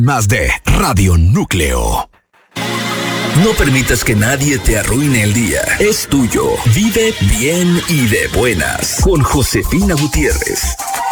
Más de Radio Núcleo. No permitas que nadie te arruine el día. Es tuyo. Vive bien y de buenas. Con Josefina Gutiérrez.